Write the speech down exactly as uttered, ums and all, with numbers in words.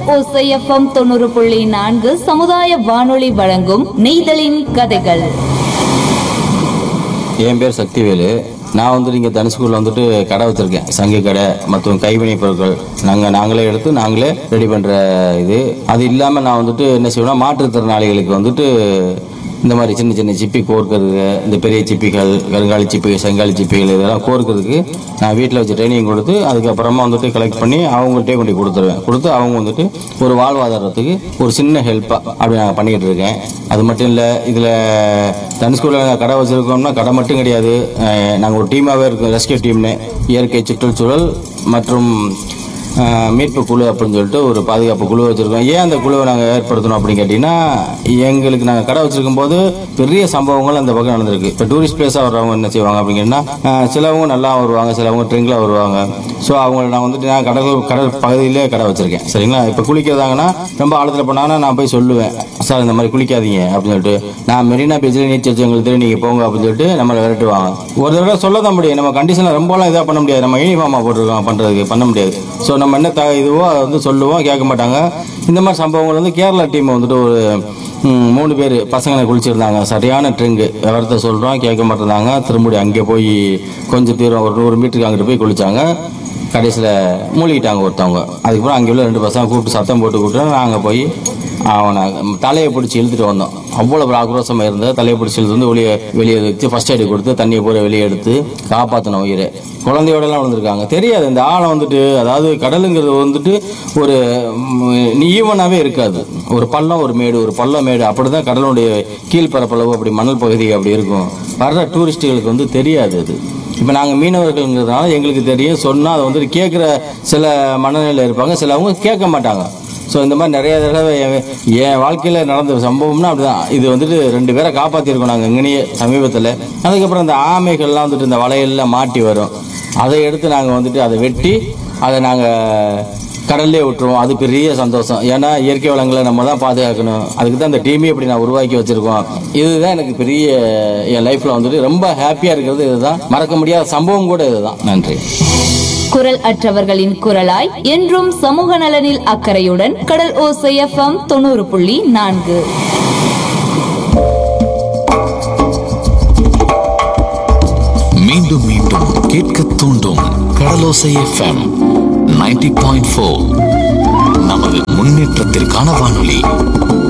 ஓசை எஃப்எம் தொண்ணூறு புள்ளி நான்கு சமுதாய வானொலி வழங்கும் நெய்தலின் கதைகள். என் பேர் சக்திவேலு. நான் வந்துட்டு இங்கே தனுஷ்கூரில் வந்துட்டு கடை வச்சுருக்கேன். சங்கு கடை மற்றும் கைவினை பொருட்கள் நாங்கள் நாங்களே எடுத்து நாங்களே ரெடி பண்ணுற இது. அது இல்லாமல் நான் வந்துட்டு என்ன செய்வேன்னா, மாற்றுத்திறனாளிகளுக்கு வந்துட்டு இந்த மாதிரி சின்ன சின்ன சிப்பி கோர்க்கிறதுக்கு, இந்த பெரிய சிப்பிகள், கருங்காலி சிப்பிகள், செங்காலி சிப்பிகள் இதெல்லாம் கோர்க்கிறதுக்கு நான் வீட்டில் வச்சு ட்ரைனிங் கொடுத்து அதுக்கப்புறமா வந்துட்டு கலெக்ட் பண்ணி அவங்கள்ட்டே கொண்டு கொடுத்துருவேன். கொடுத்து அவங்க வந்துட்டு ஒரு வாழ்வாதாரத்துக்கு ஒரு சின்ன ஹெல்ப்பாக அப்படி நான் பண்ணிக்கிட்டு இருக்கேன். அது மட்டும் இல்லை, இதில் தனுஷ்கூரில் கடை வச்சுருக்கோம்னா கடை மட்டும் கிடையாது, நாங்கள் ஒரு டீமாகவே இருக்கோம். ரெஸ்கியூ டீம்னு இயற்கை சுற்றுச்சூழல் மற்றும் மீட்பு குழு அப்படின்னு சொல்லிட்டு ஒரு பாதுகாப்பு குழு வச்சுருக்கோம். ஏன் அந்த குழுவை நாங்கள் ஏற்படுத்தணும் அப்படின்னு கேட்டிங்கன்னா, எங்களுக்கு நாங்கள் கடை வச்சுருக்கும் போது பெரிய சம்பவங்கள் அந்த பக்கம் நடந்திருக்கு. இப்போ டூரிஸ்ட் பிளேஸாக வர்றவங்க என்ன செய்வாங்க அப்படிங்கன்னா, சிலவங்க நல்லா வருவாங்க, சிலவங்க ட்ரிங்கில் வருவாங்க. ஸோ அவங்க நான் வந்துட்டு நான் கடல் கடல் பகுதியிலே கடை வச்சுருக்கேன். சரிங்களா? இப்போ குளிக்கிறதாங்கன்னா ரொம்ப ஆழத்தில் போனாங்கன்னா நான் போய் சொல்லுவேன், சார் இந்த மாதிரி குளிக்காதீங்க அப்படின்னு சொல்லிட்டு. நான் மெரினா பீச்சில் நீச்சல் வச்சு எங்களுக்கு தெரியும், நீங்கள் போங்க அப்படின்னு சொல்லிட்டு நம்மளை விரட்டுவாங்க. ஒரு தடவை சொல்ல தான் முடியும், நம்ம கண்டிஷனில் ரொம்பலாம் இதாக பண்ண முடியாது. நம்ம யூனிஃபார்மாக போட்டிருக்கோம், பண்ணுறதுக்கு பண்ண முடியாது. ஸோ நம்ம என்ன த இதுவோ அதை வந்து சொல்லுவோம், கேட்க மாட்டாங்க. இந்த மாதிரி சம்பவங்கள் வந்து கேரளா டீம் வந்துட்டு ஒரு மூணு பேர் பசங்களை குளிச்சிருந்தாங்க. சரியான ட்ரிங்கு, விவரத்தை சொல்கிறோம், கேட்க மாட்டேறாங்க. திரும்பி அங்கே போய் கொஞ்சம் தூரம் ஒரு நூறு மீட்டருக்கு அங்கிட்டு போய் குளித்தாங்க. கடைசியில் மூழ்கிட்டாங்க ஒருத்தவங்க. அதுக்கப்புறம் அங்கே உள்ள ரெண்டு பசங்க கூப்பிட்டு சத்தம் போட்டு கூப்பிட்டு நாங்கள் போய் அவனை தலையை பிடிச்சி இழுத்துட்டு வந்தோம். அவ்வளோ ஆக்ரோஷமாக இருந்தது. தலையை பிடிச்சி இழுத்து வந்து வெளியே வெளியே வச்சு ஃபஸ்ட் எய்டு கொடுத்து தண்ணியை பூரா வெளியே எடுத்து காப்பாற்றின உயிரை. குழந்தையோடலாம் வந்திருக்காங்க. தெரியாது இந்த ஆழம் வந்துட்டு, அதாவது கடலுங்கிறது வந்துட்டு ஒரு ஈவனாகவே இருக்காது. ஒரு பள்ளம் ஒரு மேடு, ஒரு பள்ளம் மேடு, அப்படி தான் கடலுடைய கீழ்பரப்பளவு அப்படி மணல் பகுதி அப்படி இருக்கும். வர்ற டூரிஸ்ட்டுகளுக்கு வந்து தெரியாது அது. இப்போ நாங்கள் மீனவர்கள்ங்கிறதுனால எங்களுக்கு தெரியும். சொன்னால் அதை வந்துட்டு கேட்குற சில மனநிலையில் இருப்பாங்க, சிலவங்க கேட்க மாட்டாங்க. ஸோ இந்த மாதிரி நிறைய தடவை என் வாழ்க்கையில் நடந்த சம்பவம்னா அப்படிதான். இது வந்துட்டு ரெண்டு பேரை காப்பாற்றிருக்கோம் நாங்கள் இங்கேயே சமீபத்தில். அதுக்கப்புறம் இந்த ஆமைகள்லாம் வந்துட்டு இந்த வலையெல்லாம் மாட்டி வரும். அதை எடுத்து நாங்கள் வந்துட்டு அதை வெட்டி அதை நாங்கள் கடல்லே விட்டுருவோம். அது பெரிய சந்தோஷம். ஏன்னா இயற்கை வளங்களை நம்ம தான் பாதுகாக்கணும். அதுக்கு தான் இந்த டீமே இப்படி நான் உருவாக்கி வச்சுருக்கோம். இதுதான் எனக்கு பெரிய என் லைஃப்பில் வந்துட்டு ரொம்ப ஹாப்பியாக இருக்கிறது. இதுதான் மறக்க முடியாத சம்பவம் கூட இதுதான். நன்றி. குரல் அற்றவர்களின் குரலாய் என்றும் சமூக நலனில் அக்கறையுடன் கடல் ஓசை எஃப்எம் தொண்ணூறு புள்ளி நான்கு. மீண்டும் மீண்டும் கேட்க தூண்டும் கடலோசை எஃப்எம் நைன்டி பாயிண்ட் ஃபோர். நமது முன்னேற்றத்திற்கான வானொலி.